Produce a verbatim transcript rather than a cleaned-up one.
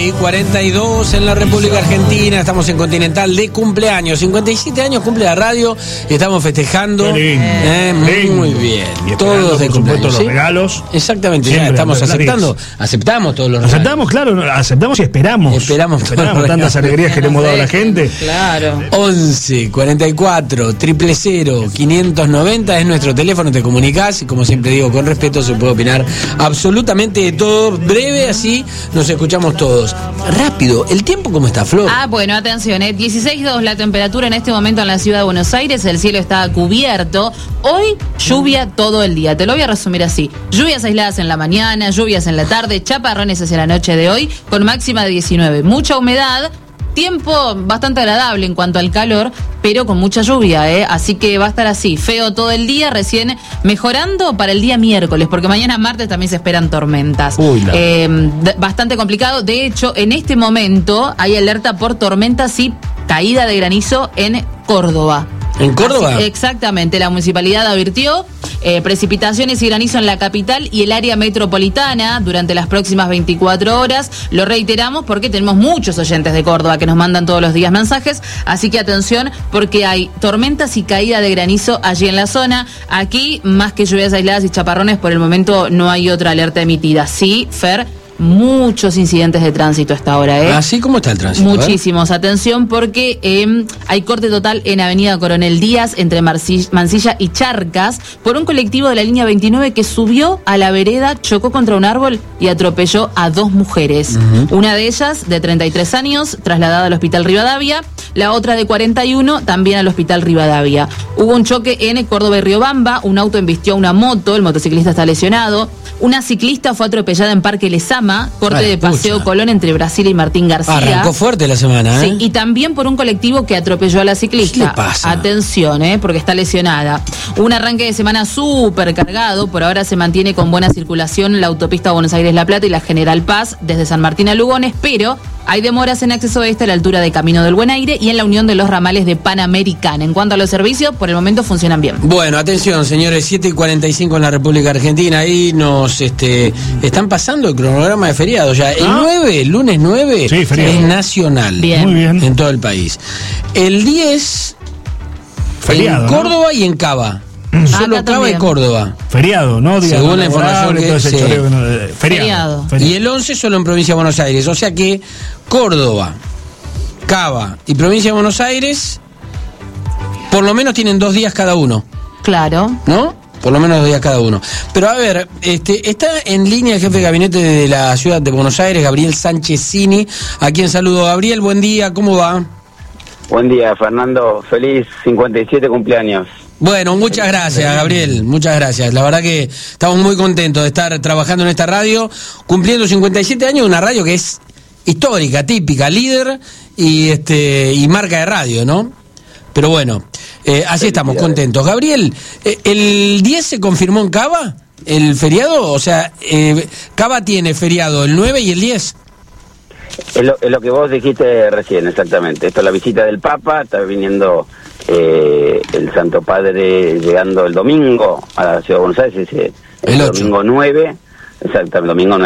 cuarenta y dos en la República Argentina, estamos en Continental de cumpleaños, cincuenta y siete años cumple la radio, estamos festejando, eh, muy bien, y todos de cumpleaños, los ¿sí? regalos. Exactamente, ya estamos aceptando, aceptamos todos los regalos. Aceptamos, claro, aceptamos y esperamos. Esperamos, esperamos tantas alegrías que le hemos dado a la gente. Claro. once, cuarenta y cuatro, cero cero cero, quinientos noventa es nuestro teléfono, te comunicás y como siempre digo, con respeto se puede opinar absolutamente de todo, breve, así nos escuchamos todos. Rápido, ¿el tiempo cómo está, Flor? Ah, bueno, atención, eh. dieciséis grados la temperatura en este momento en la ciudad de Buenos Aires, el cielo está cubierto. Hoy, lluvia todo el día, te lo voy a resumir así. Lluvias aisladas en la mañana, lluvias en la tarde, chaparrones hacia la noche de hoy, con máxima de diecinueve. Mucha humedad, tiempo bastante agradable en cuanto al calor, pero con mucha lluvia, ¿eh? Así que va a estar así, feo todo el día, recién mejorando para el día miércoles, porque mañana martes también se esperan tormentas. Uy, no. eh, d- bastante complicado. De hecho, en este momento hay alerta por tormentas y caída de granizo en Córdoba. ¿En Córdoba? Así, exactamente, la municipalidad advirtió eh, precipitaciones y granizo en la capital y el área metropolitana durante las próximas veinticuatro horas. Lo reiteramos porque tenemos muchos oyentes de Córdoba que nos mandan todos los días mensajes, así que atención porque hay tormentas y caída de granizo allí en la zona. Aquí, más que lluvias aisladas y chaparrones, por el momento no hay otra alerta emitida. Sí, Fer, muchos incidentes de tránsito hasta ahora, ¿eh? ¿Así cómo está el tránsito? Muchísimos, atención porque eh, hay corte total en Avenida Coronel Díaz entre Marci- Mansilla y Charcas por un colectivo de la línea veintinueve que subió a la vereda, chocó contra un árbol y atropelló a dos mujeres. Uh-huh. Una de ellas, de treinta y tres años, trasladada al Hospital Rivadavia, la otra de cuarenta y uno, también al Hospital Rivadavia. Hubo un choque en Córdoba y Riobamba, un auto embistió a una moto, el motociclista está lesionado, una ciclista fue atropellada en Parque Lezama, corte Ay, de Paseo pucha. Colón entre Brasil y Martín García. Arrancó fuerte la semana, ¿eh? Sí, y también por un colectivo que atropelló a la ciclista. ¿Qué le pasa? Atención, ¿eh? Porque está lesionada. Un arranque de semana súper cargado. Por ahora se mantiene con buena circulación la autopista Buenos Aires-La Plata y la General Paz desde San Martín a Lugones, pero hay demoras en acceso este a la altura de Camino del Buen Aire y en la unión de los ramales de Panamericana. En cuanto a los servicios, por el momento funcionan bien. Bueno, atención, señores, siete y cuarenta y cinco en la República Argentina. Ahí nos este, están pasando el cronograma de feriado ya. El ¿Ah? nueve, el lunes nueve, sí, es nacional. Bien. Muy bien. En todo el país. El diez, feriado, en Córdoba, ¿no? Y en Cava. Solo Acá Cava también. y Córdoba. Feriado, ¿no? Digamos, Según la información que- todo ese sí. choreo, no, eh, feriado. Feriado. Y el once solo en Provincia de Buenos Aires. O sea que Córdoba, Cava y Provincia de Buenos Aires por lo menos tienen dos días cada uno, Claro. ¿no? Por lo menos dos días cada uno. Pero a ver, este, está en línea el jefe de gabinete de la ciudad de Buenos Aires, Gabriel Sánchezini, a quien saludo. Gabriel, buen día, ¿cómo va? Buen día, Fernando. Feliz cincuenta y siete cumpleaños. Bueno, muchas gracias, Gabriel, muchas gracias. La verdad que estamos muy contentos de estar trabajando en esta radio, cumpliendo cincuenta y siete años, una radio que es histórica, típica, líder y este y marca de radio, ¿no? Pero bueno, eh, así estamos, contentos. Gabriel, eh, ¿el diez se confirmó en Cava, el feriado? O sea, eh, Cava tiene feriado el nueve y el diez. Es lo, es lo que vos dijiste recién, exactamente. Esto es la visita del Papa, está viniendo eh, el Santo Padre llegando el domingo a la Ciudad de Buenos Aires, ese, el, El ocho. domingo nueve, exactamente, el domingo nueve.